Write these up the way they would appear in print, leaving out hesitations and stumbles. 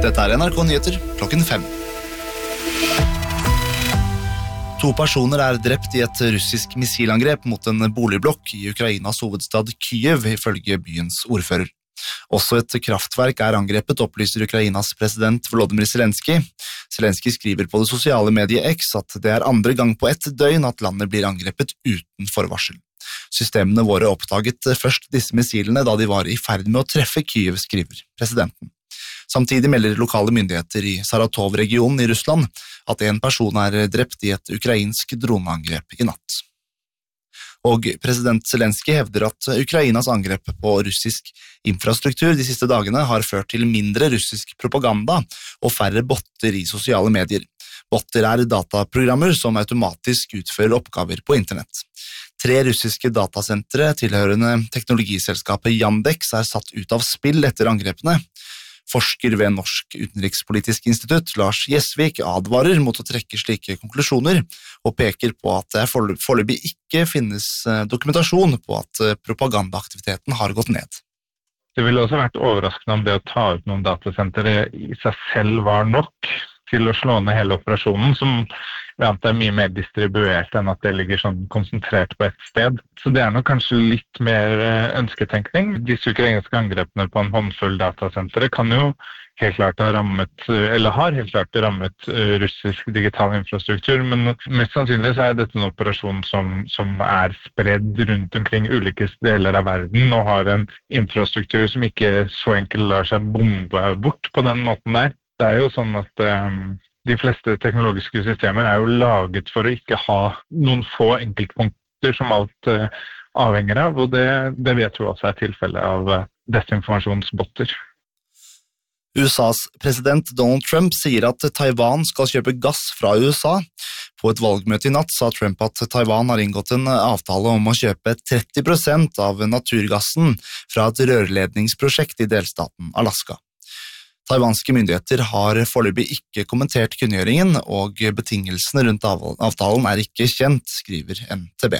Dette NRK Nyheter, klokken 5. 2 personer drept i et russisk missilangrep mot en boligblokk i Ukrainas hovedstad Kyiv, ifølge byens ordfører. Også et kraftverk angrepet, opplyser Ukrainas president Volodymyr Zelensky. Zelensky skriver på det sosiale mediet X at det andre gang på et døgn at landet blir angrepet uten forvarsel. Systemene våre oppdaget først disse missilene da de var i ferd med å treffe Kyiv, skriver presidenten. Samtidig melder lokale myndigheter i Saratov-regionen i Russland at en person drept i et ukrainsk droneangrep i natt. Og president Zelensky hevder at Ukrainas angrep på russisk infrastruktur de siste dagene har ført til mindre russisk propaganda og færre botter i sosiale medier. Botter dataprogrammer som automatisk utfører oppgaver på internett. 3 russiske datasentre tilhørende teknologiselskapet Yandex satt ut av spill etter angrepene. Forsker ved Norsk utenrikspolitisk institutt, Lars Gjesvik, advarer mot å trekke slike konklusjoner og peker på at det foreløpig ikke finnes dokumentasjon på at propagandaaktiviteten har gått ned. Det ville også vært overraskende om det å ta ut noen datasentre i seg selv var nok til å slå ned hele operasjonen, som jeg antar mye mer distribuert enn at det ligger sånn konsentrert på et sted. Så det nok kanskje litt mer ønsketenkning. Disse ukrainske angrepene på en håndfull datasentre kan jo helt klart ha rammet, eller har helt klart rammet russisk digital infrastruktur, men mest sannsynlig så dette en operasjon som spredd rundt omkring ulike deler av verden og har en infrastruktur som ikke så enkelt lar seg bombe bort på den måten der. Det jo sånn at de fleste teknologiske systemer jo laget for å ikke ha noen få enkeltpunkter som alt avhenger av, og det vet vi også tilfellet av desinformasjonsbotter. USAs president Donald Trump sier at Taiwan skal kjøpe gass fra USA. På et valgmøte i natt sa Trump at Taiwan har inngått en avtale om å kjøpe 30% av naturgassen fra et rørledningsprosjekt i delstaten Alaska. Taiwanske myndigheter har foreløpig ikke kommentert kunngjøringen, og betingelsene rundt avtalen ikke kjent, skriver NTB.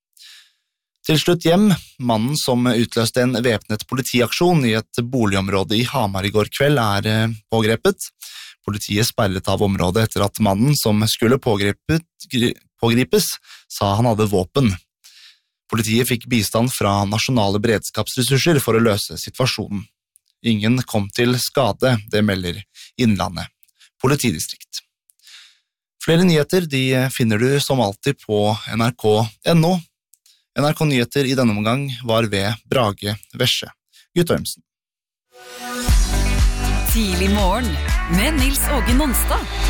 Til slutt hjem. Mannen som utløste en væpnet politiaksjon i et boligområde i Hamar i går kveld pågrepet. Politiet sperret av området etter at mannen som skulle pågripes, sa han hadde våpen. Politiet fikk bistand fra nasjonale beredskapsressurser for å løse situasjonen. Ingen kom til skade, det melder Innlandet politidistrikt. Flere nyheter finner du som alltid på nrk.no. NRK Nyheter i denne omgang var ved Brage Vesje. Guttormsen. Tidlig morgen med Nils Åge Nonstad.